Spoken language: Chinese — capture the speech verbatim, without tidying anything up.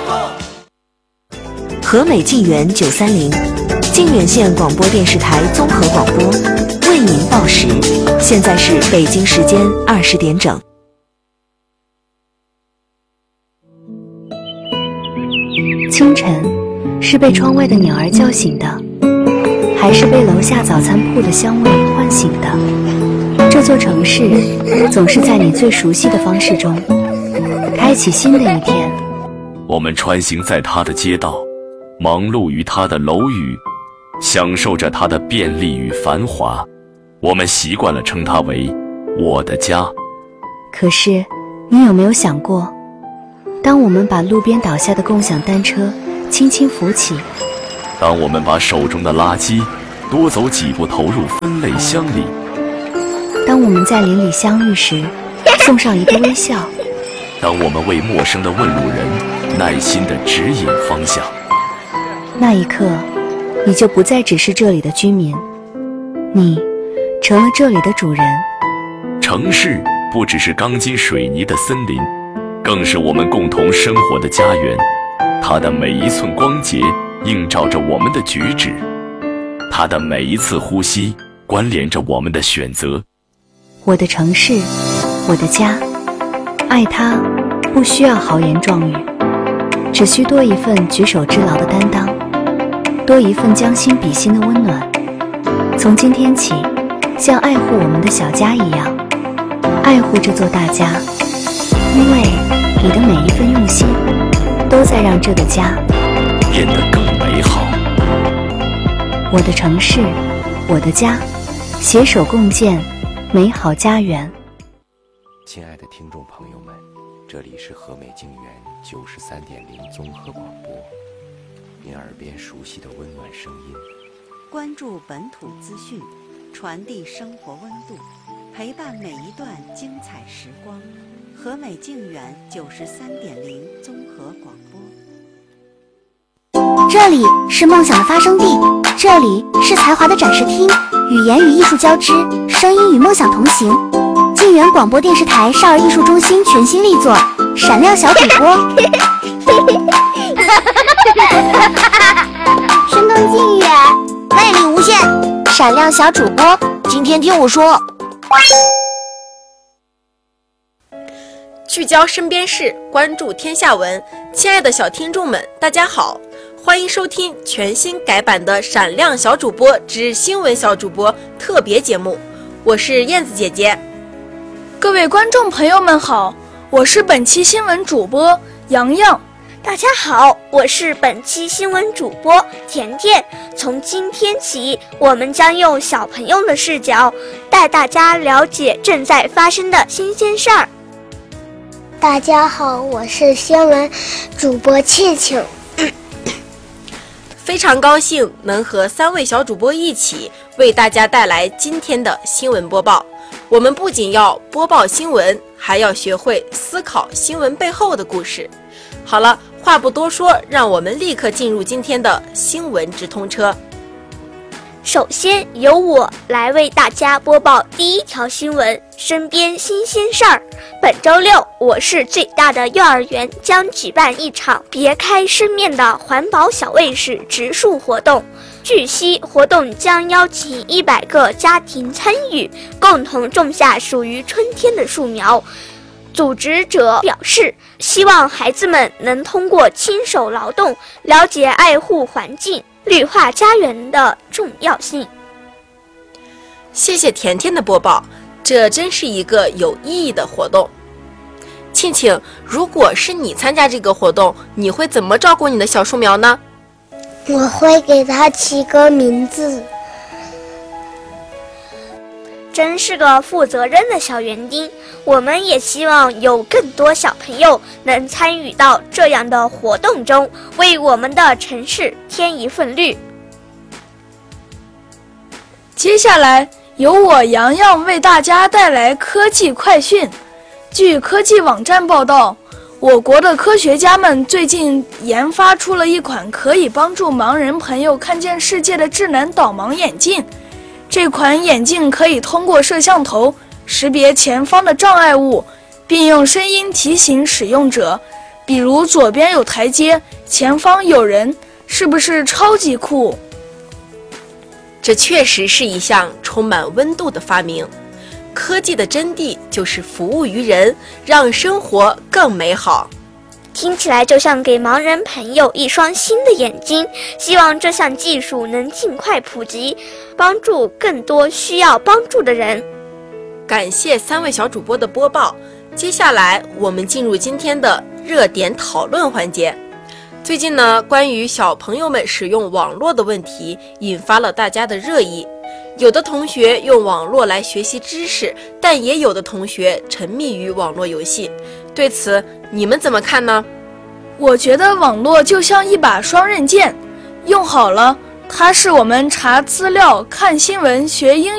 和美晋源九三零，靖远县广播电视台综合广播为您报时，现在是北京时间二十点整。 清晨，是被窗外的鸟儿叫醒的，还是被楼下早餐铺的香味唤醒的？这座城市总是在你最熟悉的方式中开启新的一天。 我们穿行在它的街道，忙碌于它的楼宇，享受着它的便利与繁华。我们习惯了称它为我的家。 可是你有没有想过，当我们把路边倒下的共享单车轻轻扶起， 当我们把手中的垃圾多走几步投入分类箱里， 当我们在邻里相遇时送上一个微笑， 当我们为陌生的问路人耐心地指引方向， 那一刻你就不再只是这里的居民，你成了这里的主人。 城市不只是钢筋水泥的森林，更是我们共同生活的家园。它的每一寸光洁映照着我们的举止，它的每一次呼吸关联着我们的选择。 我的城市，我的家，爱它不需要豪言壮语，只需多一份举手之劳的担当，多一份将心比心的温暖。从今天起，像爱护我们的小家一样爱护这座大家，因为你的每一份用心都在让这个家变得更美好。 我的城市，我的家，携手共建美好家园。 亲爱的听众朋友们，这里是和美静园九十三点零综合广播，您耳边熟悉的温暖声音。 关注本土资讯，传递生活温度，陪伴每一段精彩时光。和美静园九十三点零综合广播。 这里是梦想的发生地，这里是才华的展示厅，语言与艺术交织，声音与梦想同行。静园广播电视台少儿艺术中心全新力作《闪亮小主播》，生动静远，魅力无限。闪亮小主播，今天听我说。 聚焦身边事，关注天下文。亲爱的小听众们，大家好，欢迎收听全新改版的《闪亮小主播之新闻小主播》特别节目，我是燕子姐姐。 各位观众朋友们好，我是本期新闻主播洋洋。 大家好，我是本期新闻主播甜甜。从今天起，我们将用小朋友的视角带大家了解正在发生的新鲜事儿。 大家好，我是新闻主播倩倩。 非常高兴能和三位小主播一起为大家带来今天的新闻播报。我们不仅要播报新闻，还要学会思考新闻背后的故事。好了，话不多说，让我们立刻进入今天的新闻直通车。 首先由我来为大家播报第一条新闻，身边新鲜事儿。本周六，我市最大的幼儿园将举办一场别开生面的环保小卫士植树活动。据悉，活动将邀请一百个家庭参与，共同种下属于春天的树苗。组织者表示，希望孩子们能通过亲手劳动，了解爱护环境、绿化家园的重要性。 谢谢甜甜的播报，这真是一个有意义的活动。庆庆，如果是你参加这个活动，你会怎么照顾你的小树苗呢？ 我会给它起个名字。 真是个负责任的小园丁，我们也希望有更多小朋友能参与到这样的活动中，为我们的城市添一份绿。 接下来由我洋洋为大家带来科技快讯。据科技网站报道，我国的科学家们最近研发出了一款可以帮助盲人朋友看见世界的智能导盲眼镜。这款眼镜可以通过摄像头识别前方的障碍物，并用声音提醒使用者， 比如左边有台阶，前方有人，是不是超级酷？ 这确实是一项充满温度的发明。科技的真谛就是服务于人，让生活更美好。 听起来就像给盲人朋友一双新的眼睛，希望这项技术能尽快普及，帮助更多需要帮助的人。 感谢三位小主播的播报，接下来我们进入今天的热点讨论环节。最近呢，关于小朋友们使用网络的问题引发了大家的热议。有的同学用网络来学习知识，但也有的同学沉迷于网络游戏。对此，你们怎么看呢？ 我觉得网络就像一把双刃剑，用好了，它是我们查资料、看新闻、学英语